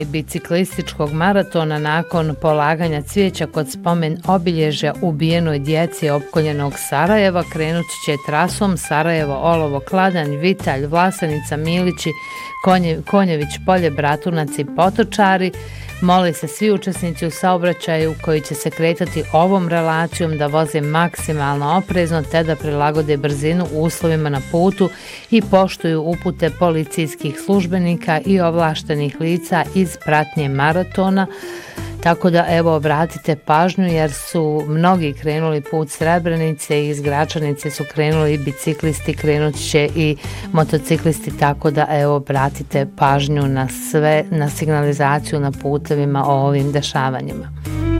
biciklističkog maratona nakon polaganja cvijeća kod spomen obilježja ubijenoj djeci opkoljenog Sarajeva krenut će trasom Sarajevo, Olovo, Kladanj, Vitalj, Vlasenica, Milići, Konjević, Polje, Bratunac i Potočari. Mole se svi učesnici u saobraćaju koji će se kretati ovom relacijom da voze maksimalno oprezno te da prilagode brzinu uslovima na putu i poštuju upute policijskih službenika i ovlaštenih lica iz pratnje maratona. Tako da evo obratite pažnju jer su mnogi krenuli put Srebrenice i iz Gračanice su krenuli i biciklisti, krenut će i motociklisti, tako da evo obratite pažnju na sve, na signalizaciju na putevima o ovim dešavanjima.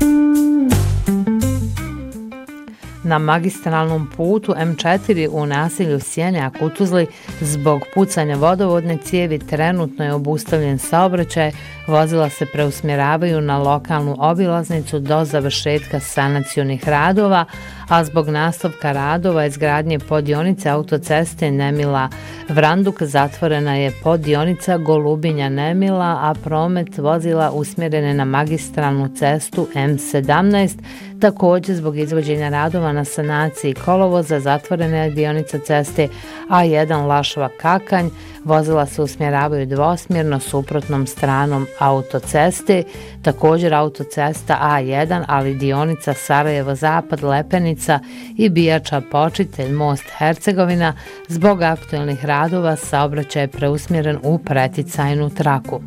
Na magistralnom putu M4 u naselju Sjenjak u Tuzli zbog pucanja vodovodne cijevi trenutno je obustavljen saobraćaj. Vozila se preusmjeravaju na lokalnu obilaznicu do završetka sanacionih radova, a zbog nastavka radova izgradnje poddionice autoceste Nemila-Vranduk zatvorena je poddionica Golubinja-Nemila, a promet vozila usmjerene na magistralnu cestu M17. Također zbog izvođenja radova na sanaciji kolovoza zatvorena je dionica ceste A1 Lašva-Kakanj. Vozila se usmjeravaju dvosmjerno suprotnom stranom autoceste. Također autocesta A1, ali dionica Sarajevo-Zapad, Lepenica i Bijača Počitelj, most Hercegovina. Zbog aktuelnih radova saobraćaj je preusmjeren u preticajnu traku.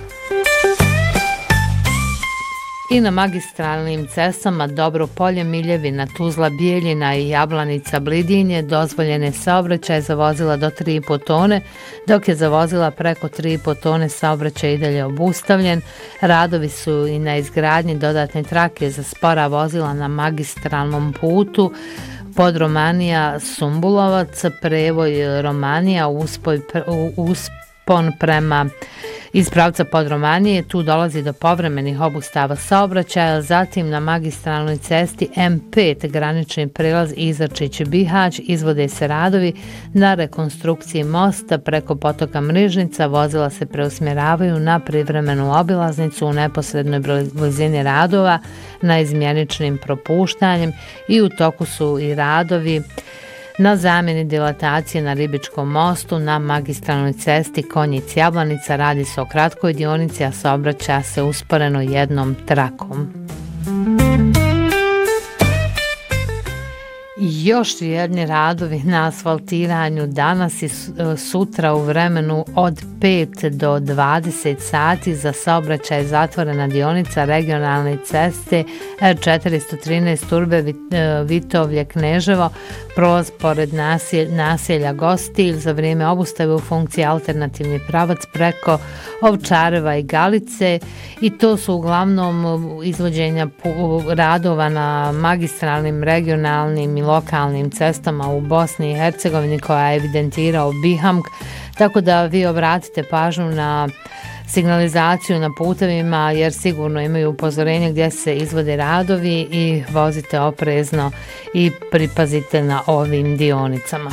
I na magistralnim cestama Dobropolje, Miljevina, Tuzla, Bijeljina i Jablanica, Blidinje dozvoljene saobraćaj za vozila do 3,5 tone, dok je za vozila preko 3,5 tone saobraćaj i dalje obustavljen. Radovi su i na izgradnji dodatne trake za spora vozila na magistralnom putu Podromanija, Sumbulovac, prevoj Romanija, uspon prema iz pravca Podromanije, tu dolazi do povremenih obustava saobraćaja, zatim na magistralnoj cesti M5 granični prelaz Izarčić-Bihać izvode se radovi na rekonstrukciji mosta preko potoka Mrižnica, vozila se preusmjeravaju na privremenu obilaznicu u neposrednoj blizini radova na izmjeničnim propuštanjem i u toku su i radovi na zamjeni dilatacije na Ribičkom mostu na magistralnoj cesti Konjic-Jablanica. Radi se o kratkoj dionici, a saobraća se usporeno jednom trakom. Još jedni radovi na asfaltiranju danas i sutra u vremenu od 5 do 20 sati za saobraćaj zatvorena dionica regionalne ceste 413 Turbe Vitovlje-Kneževo, prolaz pored naselja Gostilj za vrijeme obustave u funkciji alternativni pravac preko Ovčareva i Galice, i to su uglavnom izvođenja radova na magistralnim, regionalnim i lokalnim cestama u Bosni i Hercegovini koja je evidentirao BiHAMK, tako da vi obratite pažnju na signalizaciju na putevima jer sigurno imaju upozorenje gdje se izvode radovi i vozite oprezno i pripazite na ovim dionicama.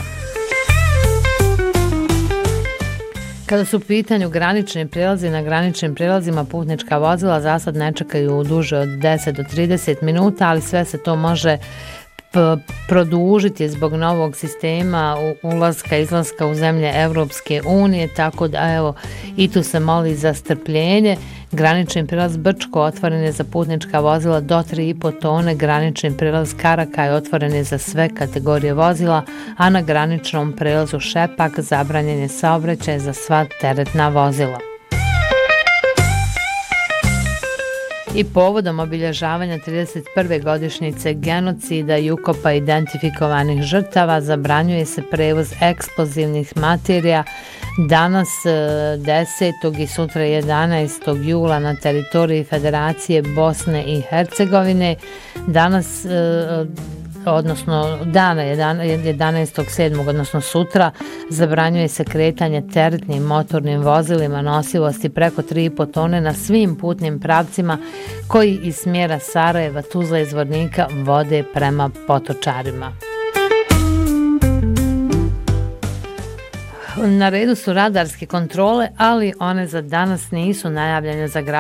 Kada su u pitanju granični prijelazi, na graničnim prijelazima putnička vozila za sad ne čekaju duže od 10 do 30 minuta, ali sve se to može produžiti zbog novog sistema ulaska i izlaska u zemlje Evropske unije, tako da evo i tu se moli za strpljenje. Granični prijelaz Brčko otvoren je za putnička vozila do 3,5 tone, granični prijelaz Karakaj otvoren je za sve kategorije vozila, a na graničnom prijelazu Šepak zabranjen je saobraćaj za sva teretna vozila. I povodom obilježavanja 31. godišnjice genocida i ukopa identifikovanih žrtava zabranjuje se prevoz eksplozivnih materija danas 10. i sutra 11. jula na teritoriji Federacije Bosne i Hercegovine. Danas odnosno dana 11.7. odnosno sutra zabranjuje se kretanje teretnim motornim vozilima nosivosti preko 3,5 tone na svim putnim pravcima koji iz smjera Sarajeva, Tuzla i Zvornika vode prema Potočarima. Na redu su radarske kontrole, ali one za danas nisu najavljene za